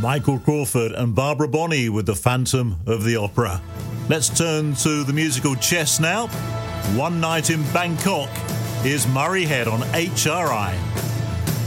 Michael Crawford and Barbara Bonney with The Phantom of the Opera. Let's turn to the musical chess now. One Night in Bangkok is Murray Head on HRI.